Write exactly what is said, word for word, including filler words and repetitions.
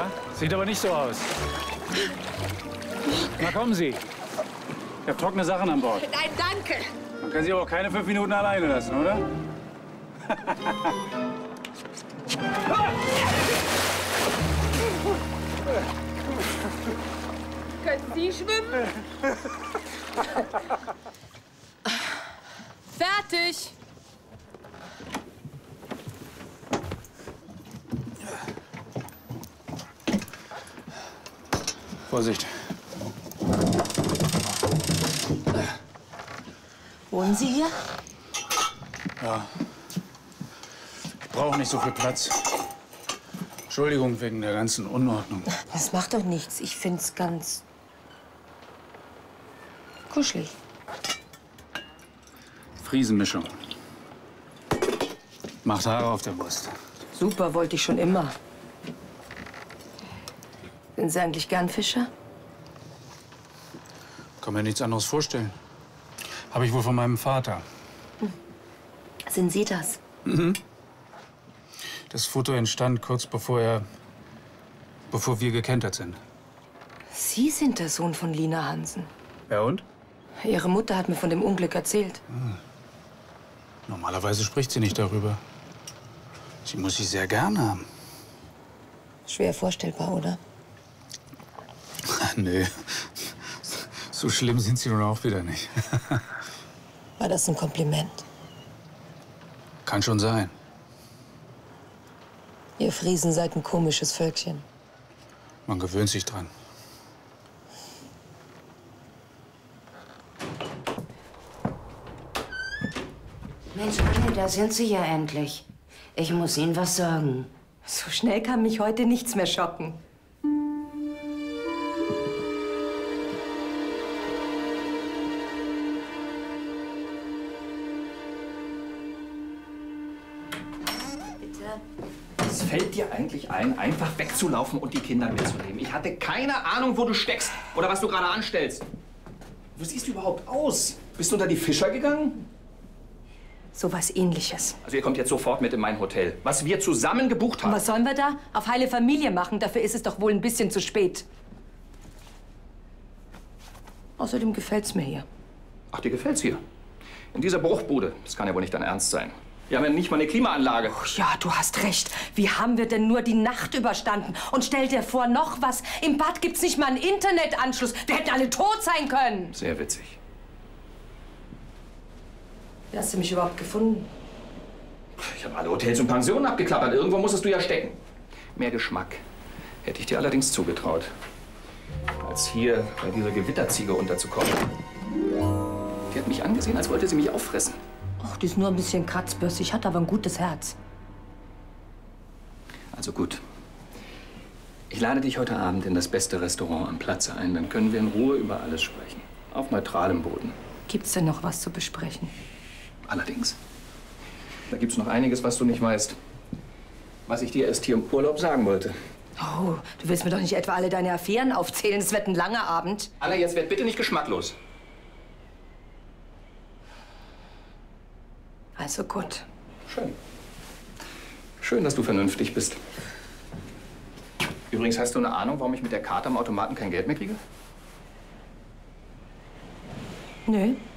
Ja? Sieht aber nicht so aus. Na, kommen Sie. Ich habe trockene Sachen an Bord. Nein, danke. Man kann Sie aber auch keine fünf Minuten alleine lassen, oder? Können Sie schwimmen? Fertig! Vorsicht. Wohnen Sie hier? Ja. Ich brauche nicht so viel Platz. Entschuldigung wegen der ganzen Unordnung. Das macht doch nichts. Ich find's ganz kuschelig. Friesenmischung. Macht Haare auf der Brust. Super, wollte ich schon immer. Sind Sie eigentlich gern Fischer? Kann mir nichts anderes vorstellen. Habe ich wohl von meinem Vater. Hm. Sind Sie das? Mhm. Das Foto entstand kurz bevor er, bevor wir gekentert sind. Sie sind der Sohn von Lina Hansen. Ja und? Ihre Mutter hat mir von dem Unglück erzählt. Hm. Normalerweise spricht sie nicht darüber. Sie muss sie sehr gern haben. Schwer vorstellbar, oder? Nö, so schlimm sind sie nun auch wieder nicht. War das ein Kompliment? Kann schon sein. Ihr Friesen seid ein komisches Völkchen. Man gewöhnt sich dran. Mensch, Anne, da sind Sie ja endlich. Ich muss Ihnen was sagen. So schnell kann mich heute nichts mehr schocken. Was fällt dir eigentlich ein, einfach wegzulaufen und die Kinder mitzunehmen? Ich hatte keine Ahnung, wo du steckst oder was du gerade anstellst. Wie siehst du überhaupt aus? Bist du unter die Fischer gegangen? So was Ähnliches. Also ihr kommt jetzt sofort mit in mein Hotel, was wir zusammen gebucht haben. Und was sollen wir da? Auf heile Familie machen? Dafür ist es doch wohl ein bisschen zu spät. Außerdem gefällt's mir hier. Ach, dir gefällt's hier? In dieser Bruchbude? Das kann ja wohl nicht dein Ernst sein. Wir haben ja nicht mal eine Klimaanlage. Oh, ja, du hast recht. Wie haben wir denn nur die Nacht überstanden? Und stell dir vor, noch was. Im Bad gibt's nicht mal einen Internetanschluss. Wir hätten alle tot sein können. Sehr witzig. Wie hast du mich überhaupt gefunden? Ich habe alle Hotels und Pensionen abgeklappert. Irgendwo musstest du ja stecken. Mehr Geschmack hätte ich dir allerdings zugetraut, als hier bei dieser Gewitterziege unterzukommen. Die hat mich angesehen, als wollte sie mich auffressen. Ach, die ist nur ein bisschen kratzbürstig, hat aber ein gutes Herz. Also gut. Ich lade dich heute Abend in das beste Restaurant am Platze ein. Dann können wir in Ruhe über alles sprechen. Auf neutralem Boden. Gibt's denn noch was zu besprechen? Allerdings. Da gibt's noch einiges, was du nicht weißt. Was ich dir erst hier im Urlaub sagen wollte. Oh, du willst mir doch nicht etwa alle deine Affären aufzählen. Es wird ein langer Abend. Anna, jetzt werd bitte nicht geschmacklos. Also gut. Schön. Schön, dass du vernünftig bist. Übrigens, hast du eine Ahnung, warum ich mit der Karte am Automaten kein Geld mehr kriege? Nö.